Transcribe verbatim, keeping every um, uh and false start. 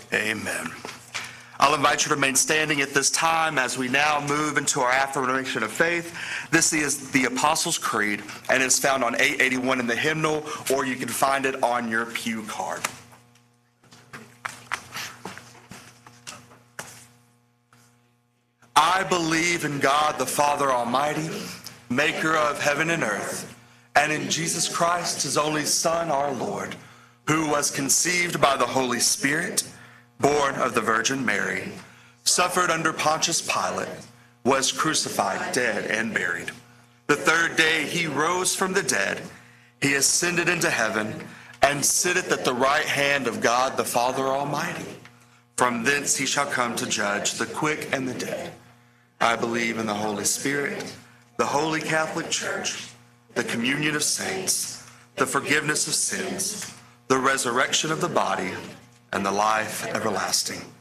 Amen. I'll invite you to remain standing at this time as we now move into our affirmation of faith. This is the Apostles' Creed, and it's found on eight eighty-one in the hymnal, or you can find it on your pew card. I believe in God the Father Almighty, maker of heaven and earth, and in Jesus Christ, his only Son, our Lord, who was conceived by the Holy Spirit, born of the Virgin Mary, suffered under Pontius Pilate, was crucified, dead, and buried. The third day he rose from the dead. He ascended into heaven and sitteth at the right hand of God the Father Almighty. From thence he shall come to judge the quick and the dead. I believe in the Holy Spirit, the Holy Catholic Church, the communion of saints, the forgiveness of sins, the resurrection of the body, and the life everlasting.